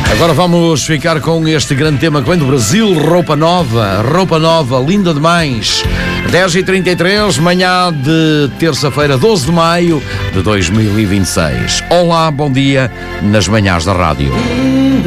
Agora vamos ficar com este grande tema que vem do Brasil, roupa nova, linda demais. 10h33, manhã de terça-feira, 12 de maio de 2026. Olá, bom dia nas manhãs da rádio.